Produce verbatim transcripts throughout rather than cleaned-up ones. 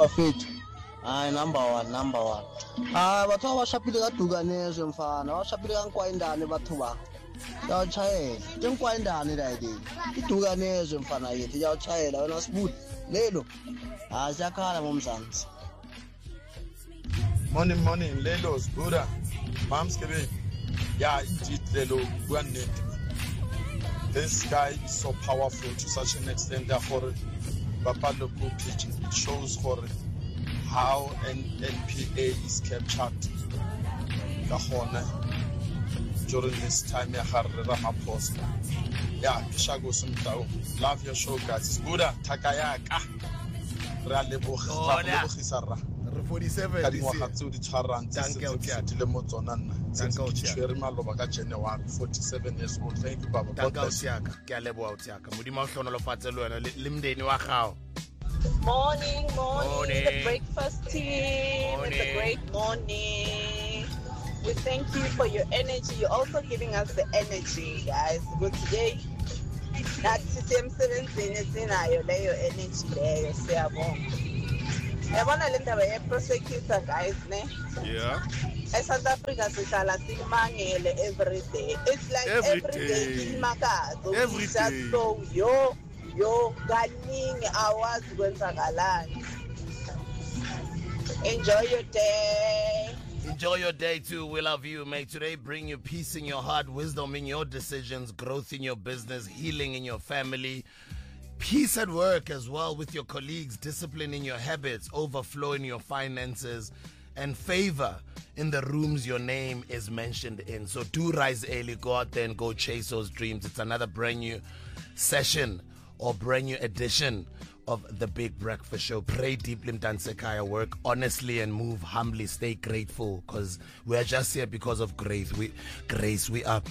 bafethu. Hayi number one, number one. Hayi batho abashapile kadukanezwe mfana, abashapile kankwayindane batho ba. Yawutshayela. Tenkwayindane la yini. Idukanezwe mfana yethu yawutshayela wena sibuthi. Lelo. Hayi siyakhala ngomzansi. Morning, morning, Lelos, Buddha, Moms Kebe. Yeah, indeed, Lelo, one net. This guy is so powerful to such an extent that for Papalopo pitching, it shows for how an N P A is captured. Kahona during this time, Ramaphosa. Yeah, Kishago Sumtao. Love your show, guys. Buddha, Takayaka. Ralebo Hisara. forty-seven ka dingwaga tseo di tshwarang tse se fetile mo tsona nna tse tshwere maloba ka January forty-seven years old. Thank you baba. God bless you. Ke a leboha utsiaka modimo o hlonolofatse le wena le mndeni wa gago. Morning, morning, morning, the breakfast team. Morning. It's a great morning. We thank you for your energy. You're also giving us the energy, guys. Good today. Nathi semsebenzini sinayo leyo energy leyo siyabonga. Yabona le ndaba ye-prosecutor guys ne? Yeah. E-South Africa sihlala simangele every day. It's like every, every day imakazo. Every day. So yo yo kaningi awazi kwenzakalani. Enjoy your day. Enjoy your day too. We love you. May today bring you peace in your heart, wisdom in your decisions, growth in your business, healing in your family. Peace at work as well with your colleagues, discipline in your habits, overflow in your finances, and favor in the rooms your name is mentioned in. So do rise early, go out there and go chase those dreams. It's another brand new session or brand new edition of the Big Breakfast Show. Pray deeply, Mtansekaya, work honestly and move humbly. Stay grateful because we are just here because of grace. We, grace, we are...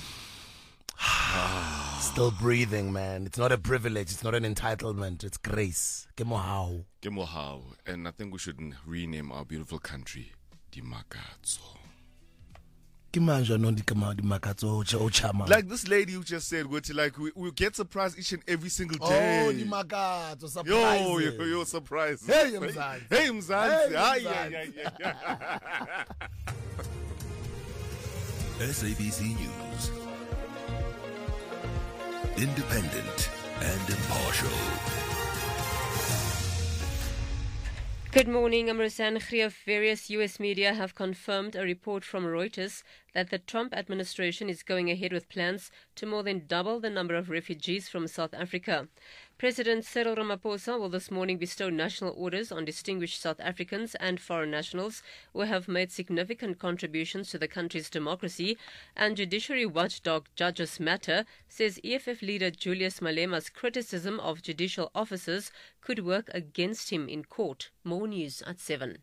Still breathing, man. It's not a privilege. It's not an entitlement. It's grace. Kemohau. Kemohau. And I think we should rename our beautiful country Dimakatso. Like this lady who just said, which like we, we get surprised each and every single day. Oh, Dimakatso, surprise. Yo, yo, yo, surprise. Hey, Mzansi. Hey, Mzansi. Hey, Mzansi. S A B C News. Independent and impartial. Good morning, I'm Roseanne Grief. Various U S media have confirmed a report from Reuters that the Trump administration is going ahead with plans to more than double the number of refugees from South Africa. President Cyril Ramaphosa will this morning bestow national orders on distinguished South Africans and foreign nationals who have made significant contributions to the country's democracy, and judiciary watchdog Judges Matter says E F F leader Julius Malema's criticism of judicial officers could work against him in court. More news at seven.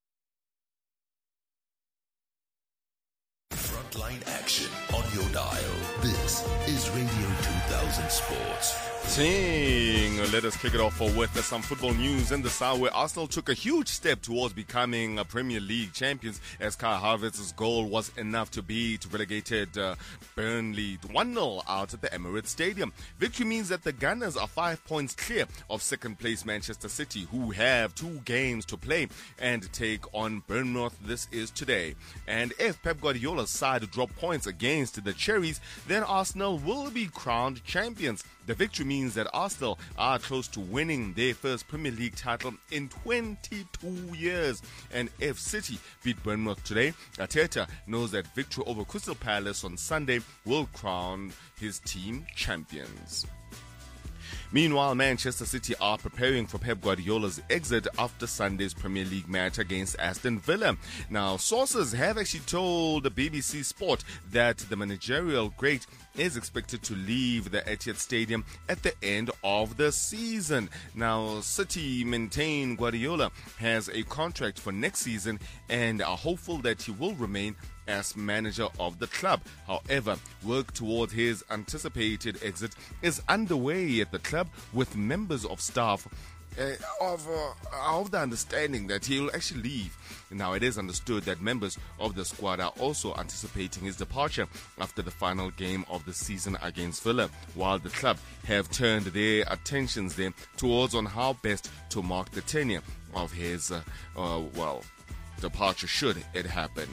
Frontline action on your dial. This is Radio two thousand Sports. Ting. Let us kick it off with some football news in the South, where Arsenal took a huge step towards becoming a Premier League champions as Kai Havertz's goal was enough to beat relegated uh, Burnley one nil out at the Emirates Stadium. Victory means that the Gunners are five points clear of second place Manchester City, who have two games to play and take on Bournemouth. This is today. And if Pep Guardiola's side drop points against the Cherries, then Arsenal will be crowned champions. The victory means that Arsenal are close to winning their first Premier League title in twenty-two years. And if City beat Bournemouth today, Arteta knows that victory over Crystal Palace on Sunday will crown his team champions. Meanwhile, Manchester City are preparing for Pep Guardiola's exit after Sunday's Premier League match against Aston Villa. Now, sources have actually told the B B C Sport that the managerial great is expected to leave the Etihad Stadium at the end of the season. Now, City maintain Guardiola has a contract for next season and are hopeful that he will remain as manager of the club. However, work towards his anticipated exit is underway at the club, with members of staff uh, of, uh, of the understanding that he will actually leave. Now, it is understood that members of the squad are also anticipating his departure after the final game of the season against Villa, while the club have turned their attentions then towards on how best to mark the tenure of his, uh, uh, well, departure should it happen.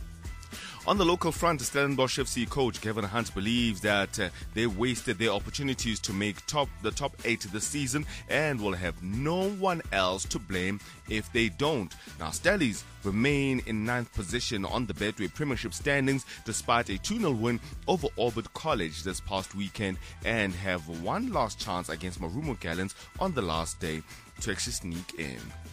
On the local front, Stellenbosch F C coach Kevin Hunt believes that uh, they wasted their opportunities to make top the top eight this season and will have no one else to blame if they don't. Now, Stellies remain in ninth position on the Betway Premiership standings despite a two nil win over Orbit College this past weekend and have one last chance against Marumo Gallants on the last day to actually sneak in.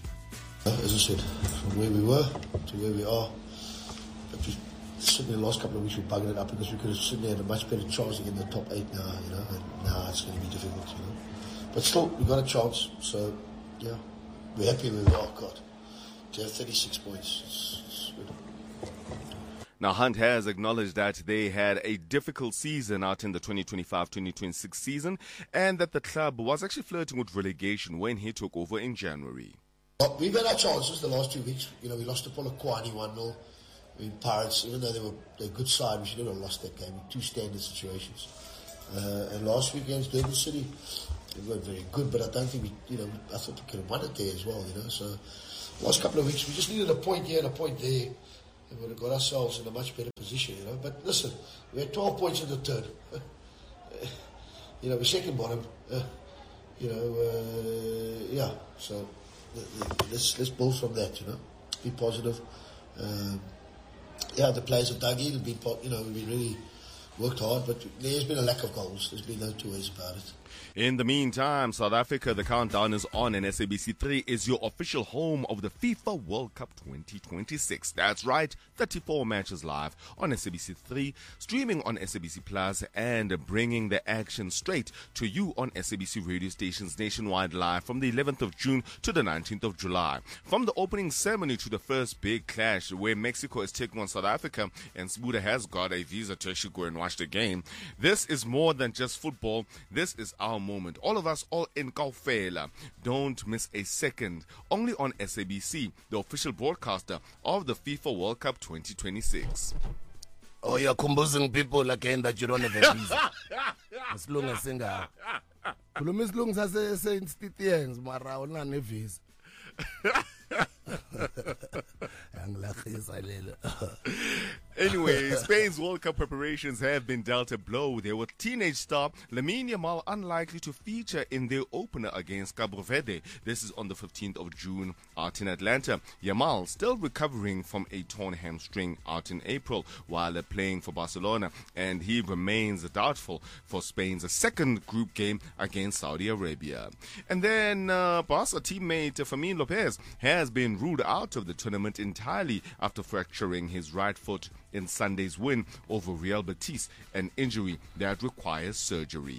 As I said, from where we were to where we are, but just certainly the last couple of weeks we buggered it up because we could have certainly had a much better chance to get in the top eight now, you know, and now it's going to be difficult, you know. But still, we got a chance, so, yeah, we're happy where we are, God. To have thirty-six points, it's, it's good. Now, Hunt has acknowledged that they had a difficult season out in the twenty twenty-five twenty twenty-six season and that the club was actually flirting with relegation when he took over in January. Well, we've had our chances the last two weeks. You know, we lost to Polokwane one nil. I mean, Pirates, even though they were a good side, we should never have lost that game. Two standard situations. Uh, and last week against Durban City, we weren't very good, but I don't think we, you know, I thought we could have won it there as well, you know. So, last couple of weeks, we just needed a point here and a point there, and we would have got ourselves in a much better position, you know. But listen, we had twelve points in the third. You know, we're second bottom. Uh, you know, uh, yeah. So, let's let's build from that, you know. Be positive. Um, Yeah, the players have dug in, been, you know, we really worked hard, but there's been a lack of goals. There's been no two ways about it. In the meantime, South Africa, the countdown is on, and S A B C three is your official home of the FIFA World Cup twenty twenty-six. That's right, thirty-four matches live on S A B C three, streaming on S A B C Plus, and bringing the action straight to you on S A B C radio stations nationwide live from the eleventh of June to the nineteenth of July. From the opening ceremony to the first big clash where Mexico is taking on South Africa and Sbuda has got a visa to actually go and watch the game. This is more than just football. This is our moment. All of us, all in Kaufela. Don't miss a second. Only on S A B C, the official broadcaster of the FIFA World Cup twenty twenty-six. Oh, you're confusing people again that you don't have a visa. As long as singer. Kuluma isilungu sase institutions mara awuna ne visa. Anyway, Spain's World Cup preparations have been dealt a blow there with teenage star Lamine Yamal unlikely to feature in their opener against Cabo Verde. This is on the fifteenth of June out in Atlanta. Yamal still recovering from a torn hamstring out in April while playing for Barcelona, and he remains doubtful for Spain's second group game against Saudi Arabia. And then uh, Barca teammate Fermin Lopez has been ruled out of the tournament entirely after fracturing his right foot in Sunday's win over Real Betis, an injury that requires surgery.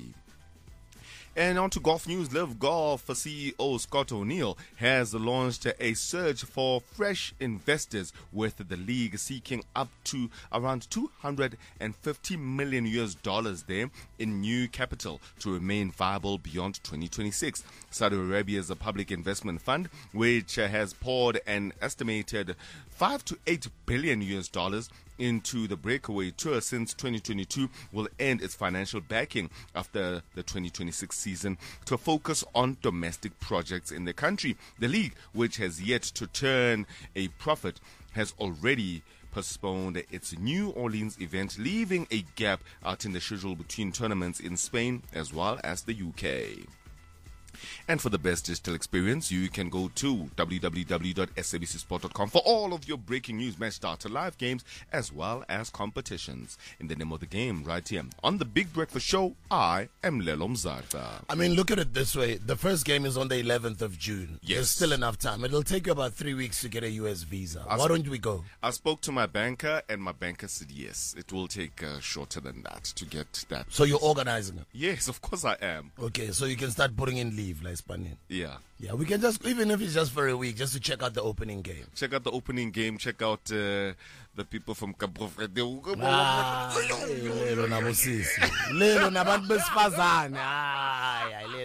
And on to golf news. Live Golf C E O Scott O'Neill has launched a search for fresh investors, with the league seeking up to around two hundred fifty million U S dollars there in new capital to remain viable beyond twenty twenty-six. Saudi Arabia's public investment fund, which has poured an estimated five to eight billion U S dollars into the breakaway tour since twenty twenty-two, will end its financial backing after the twenty twenty-six season to focus on domestic projects in the country. The league, which has yet to turn a profit, has already postponed its New Orleans event, leaving a gap out in the schedule between tournaments in Spain as well as the U K. And for the best digital experience, you can go to w w w dot s a b c sport dot com for all of your breaking news, match data, live games, as well as competitions. In the name of the game, right here on the Big Breakfast Show, I am Lelo Mzarfa. I mean, look at it this way. The first game is on the eleventh of June. Yes. There's still enough time. It'll take you about three weeks to get a U S visa. I Why sp- don't we go? I spoke to my banker, and my banker said yes. It will take uh, shorter than that to get that. So you're organizing it? Yes, of course I am. Okay, so you can start putting in leave, like Spanish. Yeah. Yeah, we can just, even if it's just for a week, just to check out the opening game. Check out the opening game. Check out uh, the people from Cabo Verde. Ah, lelo nabosisi. Lelo nabantu besifazane. Hayi, hayi lelo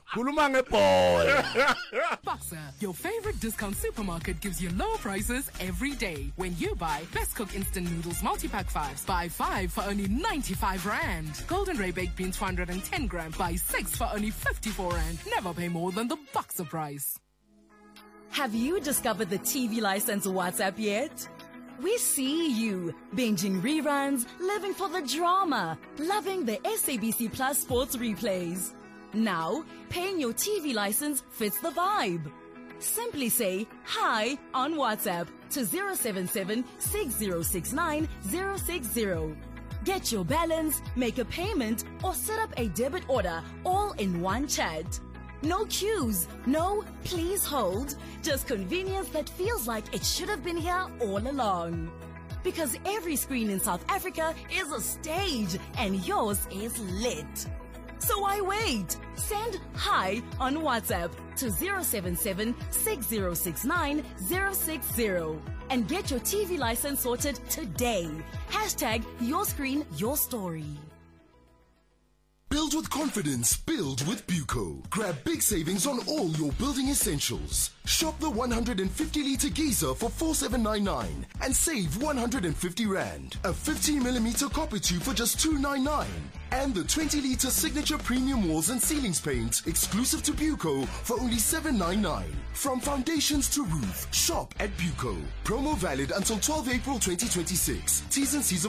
Kuluma ngebhola. Boxer, your favorite discount supermarket gives you low prices every day. When you buy Best Cook Instant Noodles Multi-Pack fives, buy five for only ninety-five rand. Golden Ray Baked Beans two hundred ten gram, buy six for only fifty-four rand. Never pay more than the Boxer price. Have you discovered the T V license WhatsApp yet? We see you, binging reruns, living for the drama, loving the S A B C Plus sports replays. Now, paying your T V license fits the vibe. Simply say hi on WhatsApp to zero seven seven, six zero six nine, zero six zero. Get your balance, make a payment, or set up a debit order all in one chat. No queues, no please hold, just convenience that feels like it should have been here all along. Because every screen in South Africa is a stage and yours is lit. So why wait? Send hi on WhatsApp to zero seven seven, six zero six nine, zero six zero and get your T V license sorted today. Hashtag your screen, your story. Build with confidence, build with Buco. Grab big savings on all your building essentials. Shop the one hundred fifty litre geyser for four seven nine nine and save one hundred fifty rand. A fifteen millimeter copper tube for just two nine nine. And the twenty litre signature premium walls and ceilings paint exclusive to Buco for only seven nine nine. From foundations to roof, shop at Buco. Promo valid until twelfth April twenty twenty-six. T's and C's